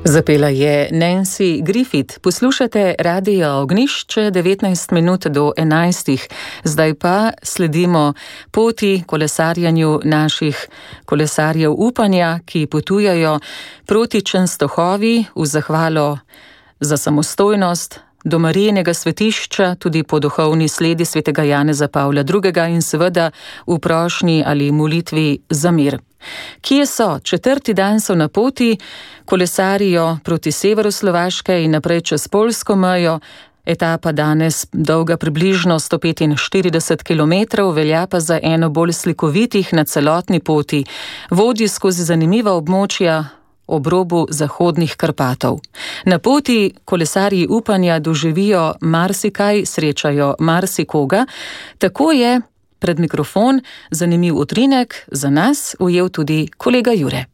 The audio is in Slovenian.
Zapela je Nancy Griffith. Poslušate Radio Ognjišče 19 minut do 11. Zdaj pa sledimo poti kolesarjanju naših kolesarjev upanja, ki potujajo proti Čenstohovi v zahvalo za samostojnost do Marijinega svetišča, tudi po duhovni sledi svetega Janeza Pavla II. In seveda v prošnji ali molitvi za mir. Kje so? 4. dan so na poti, kolesarijo proti severu Slovaške in naprej čez poljsko mejo. Etapa danes dolga približno 145 km, velja pa za eno bolj slikovitih na celotni poti. Vodi skozi zanimiva območja ob robu Zahodnih Karpatov. Na poti kolesarji upanja doživijo marsikaj, srečajo marsikoga. Tako je pred mikrofon zanimiv utrinek za nas ujel tudi kolega Jure.